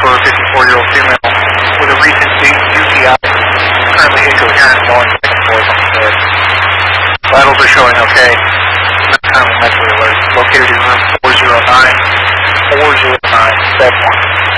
for a 54-year-old female with a recent UTI, currently incoherent, going back and forth on the bed. Vitals are showing okay. Not currently mentally alert. Located in room 409, bed 1.